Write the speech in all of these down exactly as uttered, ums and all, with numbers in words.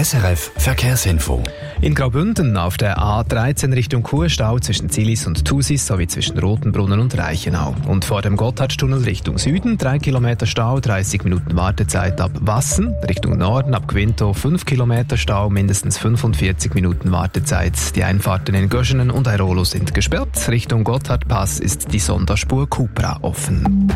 S R F Verkehrsinfo. In Graubünden auf der A dreizehn Richtung Churstau zwischen Zillis und Thusis sowie zwischen Rotenbrunnen und Reichenau. Und vor dem Gotthardtunnel Richtung Süden drei Kilometer Stau, dreißig Minuten Wartezeit ab Wassen. Richtung Norden ab Quinto fünf Kilometer Stau, mindestens fünfundvierzig Minuten Wartezeit. Die Einfahrten in Göschenen und Airolo sind gesperrt. Richtung Gotthardpass ist die Sonderspur Cupra offen.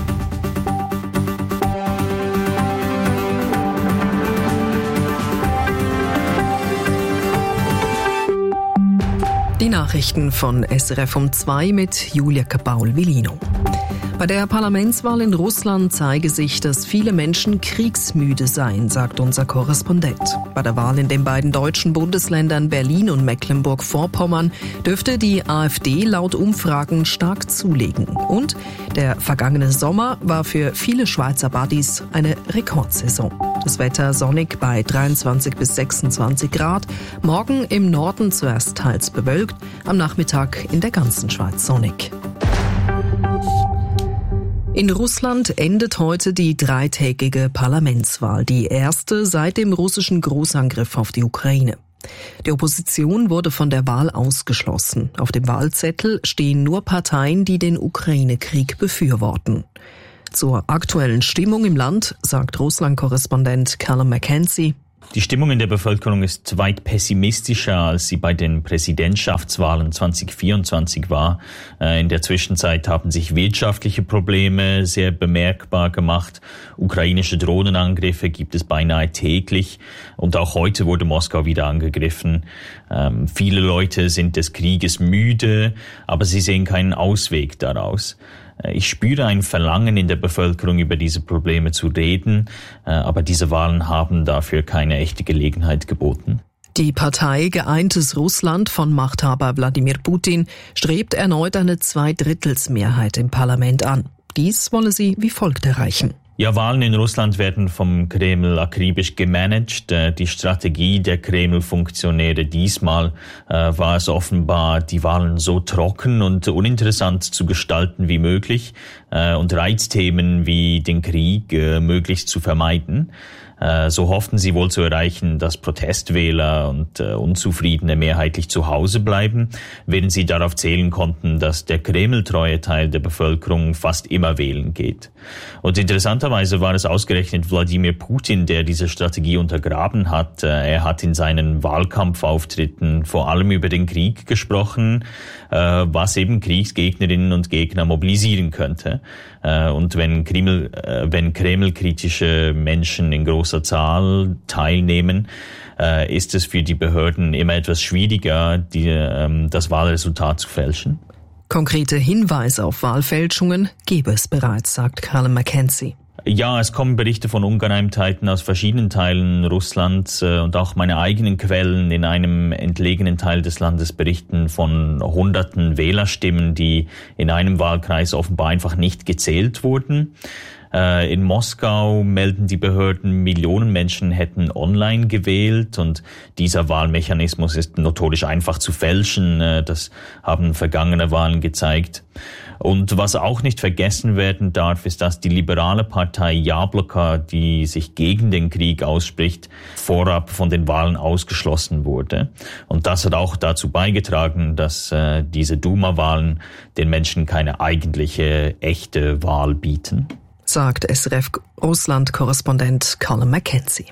Die Nachrichten von S R F um zwei mit Julia Paul-Vilino. Bei der Parlamentswahl in Russland zeige sich, dass viele Menschen kriegsmüde seien, sagt unser Korrespondent. Bei der Wahl in den beiden deutschen Bundesländern Berlin und Mecklenburg-Vorpommern dürfte die AfD laut Umfragen stark zulegen. Und der vergangene Sommer war für viele Schweizer Buddies eine Rekordsaison. Das Wetter sonnig bei dreiundzwanzig bis sechsundzwanzig Grad. Morgen im Norden zuerst teils bewölkt, am Nachmittag in der ganzen Schweiz sonnig. In Russland endet heute die dreitägige Parlamentswahl, die erste seit dem russischen Großangriff auf die Ukraine. Die Opposition wurde von der Wahl ausgeschlossen. Auf dem Wahlzettel stehen nur Parteien, die den Ukraine-Krieg befürworten. Zur aktuellen Stimmung im Land sagt Russland-Korrespondent Callum Mackenzie: Die Stimmung in der Bevölkerung ist weit pessimistischer, als sie bei den Präsidentschaftswahlen zwanzig vierundzwanzig war. In der Zwischenzeit haben sich wirtschaftliche Probleme sehr bemerkbar gemacht. Ukrainische Drohnenangriffe gibt es beinahe täglich. Und auch heute wurde Moskau wieder angegriffen. Ähm, viele Leute sind des Krieges müde, aber sie sehen keinen Ausweg daraus. Ich spüre ein Verlangen in der Bevölkerung, über diese Probleme zu reden, aber diese Wahlen haben dafür keine echte Gelegenheit geboten. Die Partei Geeintes Russland von Machthaber Wladimir Putin strebt erneut eine Zweidrittelsmehrheit im Parlament an. Dies wolle sie wie folgt erreichen. Ja, Wahlen in Russland werden vom Kreml akribisch gemanagt. Die Strategie der Kreml-Funktionäre diesmal äh, war es offenbar, die Wahlen so trocken und uninteressant zu gestalten wie möglich äh, und Reizthemen wie den Krieg äh, möglichst zu vermeiden. Äh, so hofften sie wohl zu erreichen, dass Protestwähler und äh, Unzufriedene mehrheitlich zu Hause bleiben, während sie darauf zählen konnten, dass der Kreml-treue Teil der Bevölkerung fast immer wählen geht. Und interessanterweise war es ausgerechnet Wladimir Putin, der diese Strategie untergraben hat. Er hat in seinen Wahlkampfauftritten vor allem über den Krieg gesprochen, was eben Kriegsgegnerinnen und Gegner mobilisieren könnte. Und wenn Kreml, wenn Kreml-kritische Menschen in großer Zahl teilnehmen, ist es für die Behörden immer etwas schwieriger, die, das Wahlresultat zu fälschen. Konkrete Hinweise auf Wahlfälschungen gebe es bereits, sagt Callum Mackenzie. Ja, es kommen Berichte von Ungereimtheiten aus verschiedenen Teilen Russlands äh, und auch meine eigenen Quellen in einem entlegenen Teil des Landes berichten von hunderten Wählerstimmen, die in einem Wahlkreis offenbar einfach nicht gezählt wurden. Äh, in Moskau melden die Behörden, Millionen Menschen hätten online gewählt und dieser Wahlmechanismus ist notorisch einfach zu fälschen. Äh, das haben vergangene Wahlen gezeigt. Und was auch nicht vergessen werden darf, ist, dass die liberale Partei Jabloko, die sich gegen den Krieg ausspricht, vorab von den Wahlen ausgeschlossen wurde. Und das hat auch dazu beigetragen, dass äh, diese Duma-Wahlen den Menschen keine eigentliche, echte Wahl bieten, sagt S R F-Russland-Korrespondent Callum Mackenzie.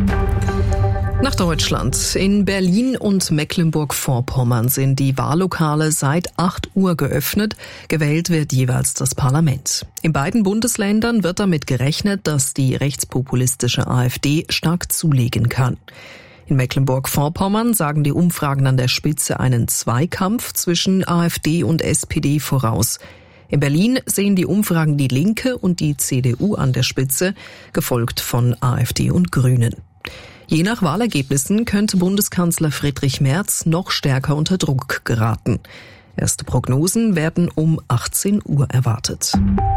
Nach Deutschland. In Berlin und Mecklenburg-Vorpommern sind die Wahllokale seit acht Uhr geöffnet. Gewählt wird jeweils das Parlament. In beiden Bundesländern wird damit gerechnet, dass die rechtspopulistische AfD stark zulegen kann. In Mecklenburg-Vorpommern sagen die Umfragen an der Spitze einen Zweikampf zwischen AfD und S P D voraus. In Berlin sehen die Umfragen die Linke und die C D U an der Spitze, gefolgt von AfD und Grünen. Je nach Wahlergebnissen könnte Bundeskanzler Friedrich Merz noch stärker unter Druck geraten. Erste Prognosen werden um achtzehn Uhr erwartet.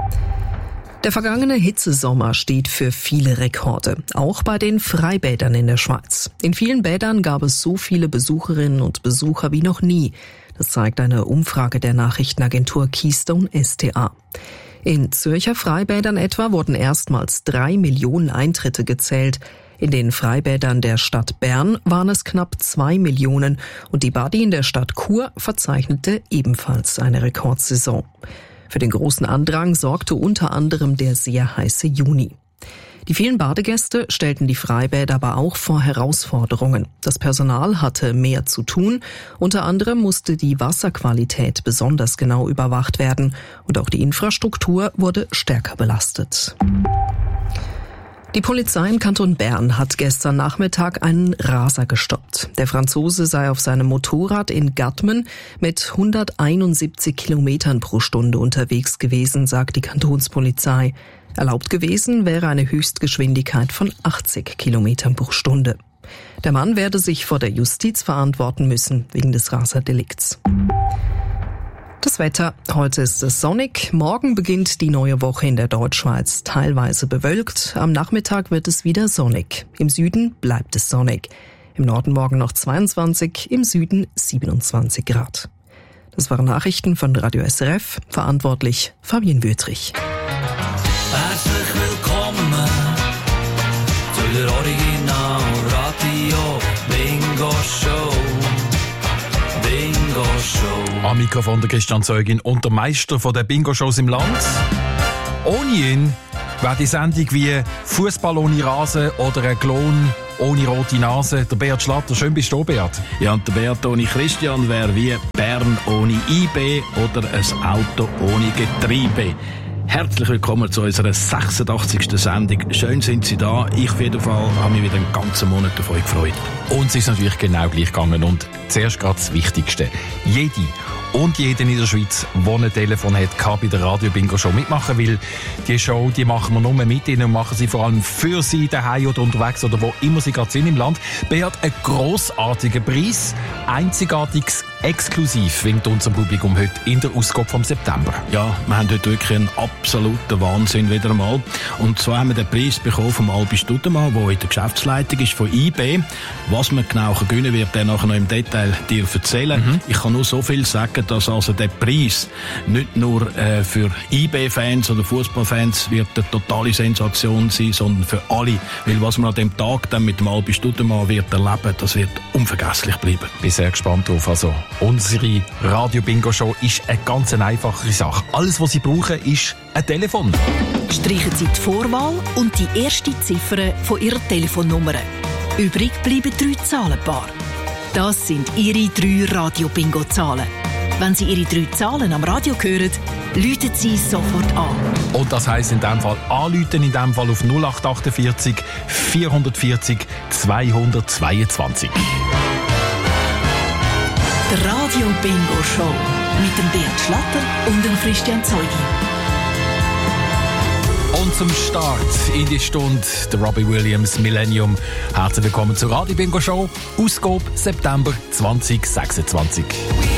Der vergangene Hitzesommer steht für viele Rekorde, auch bei den Freibädern in der Schweiz. In vielen Bädern gab es so viele Besucherinnen und Besucher wie noch nie. Das zeigt eine Umfrage der Nachrichtenagentur Keystone S T A. In Zürcher Freibädern etwa wurden erstmals drei Millionen Eintritte gezählt. In den Freibädern der Stadt Bern waren es knapp zwei Millionen und die Badi in der Stadt Chur verzeichnete ebenfalls eine Rekordsaison. Für den großen Andrang sorgte unter anderem der sehr heiße Juni. Die vielen Badegäste stellten die Freibäder aber auch vor Herausforderungen. Das Personal hatte mehr zu tun. Unter anderem musste die Wasserqualität besonders genau überwacht werden und auch die Infrastruktur wurde stärker belastet. Die Polizei im Kanton Bern hat gestern Nachmittag einen Raser gestoppt. Der Franzose sei auf seinem Motorrad in Gatmen mit hunderteinundsiebzig Kilometern pro Stunde unterwegs gewesen, sagt die Kantonspolizei. Erlaubt gewesen wäre eine Höchstgeschwindigkeit von achtzig Kilometern pro Stunde. Der Mann werde sich vor der Justiz verantworten müssen wegen des Raserdelikts. Das Wetter. Heute ist es sonnig. Morgen beginnt die neue Woche in der Deutschschweiz teilweise bewölkt. Am Nachmittag wird es wieder sonnig. Im Süden bleibt es sonnig. Im Norden morgen noch zweiundzwanzig, im Süden siebenundzwanzig Grad. Das waren Nachrichten von Radio S R F. Verantwortlich Fabienne Wüthrich. Herzlich willkommen zu der Original Radio Bingo Show. Bingo Show. Am Mikrofon der Christian Zeugin und der Meister von der Bingo-Shows im Land. Ohne ihn wäre die Sendung wie Fußball ohne Rasen oder ein Klon ohne rote Nase. Der Beat Schlatter, schön bist du, Beat. Ja, und der Beat ohne Christian wäre wie Bern ohne I B oder ein Auto ohne Getriebe. Herzlich willkommen zu unserer sechsundachtzigsten Sendung. Schön sind Sie da. Ich auf jeden Fall habe mich wieder einen ganzen Monat auf euch gefreut. Und es ist natürlich genau gleich gegangen. Und zuerst gerade das Wichtigste. Jede und jeden in der Schweiz, der ein Telefon hat, kann bei der Radio Bingo Show mitmachen, weil die Show, die machen wir nur mit ihnen und machen sie vor allem für sie daheim oder unterwegs oder wo immer sie gerade sind im Land. Beat, ein grossartiger Preis, einzigartiges, exklusiv, winkt unserem Publikum heute in der Ausgabe vom September. Ja, wir haben heute wirklich einen absoluten Wahnsinn wieder einmal. Und zwar haben wir den Preis bekommen vom Albi Studemann, der in der Geschäftsleitung ist von I B. Was man genau gewinnen wird, der nachher noch im Detail dir erzählen. Mhm. Ich kann nur so viel sagen, dass also der Preis nicht nur äh, für I B-Fans oder Fußballfans wird eine totale Sensation sein, sondern für alle. Weil was man an dem Tag dann mit dem Albi Studemann wird erleben, das wird unvergesslich bleiben. Bin sehr gespannt drauf. Also, unsere Radio-Bingo-Show ist eine ganz einfache Sache. Alles, was Sie brauchen, ist ein Telefon. Streichen Sie die Vorwahl und die erste Ziffer von Ihrer Telefonnummer. Übrig bleiben drei Zahlenpaare. Das sind Ihre drei Radio-Bingo-Zahlen. Wenn Sie Ihre drei Zahlen am Radio hören, läuten Sie sofort an. Und das heisst in diesem Fall anrufen, in diesem Fall auf null acht achtundvierzig vierhundertvierzig zweihundertzweiundzwanzig. Der Radio Bingo Show mit dem Beat Schlatter und dem Christian Zeugin. Und zum Start in die Stunde der Robbie Williams Millennium. Herzlich willkommen zur Radio Bingo Show, Ausgabe September zwanzig sechsundzwanzig.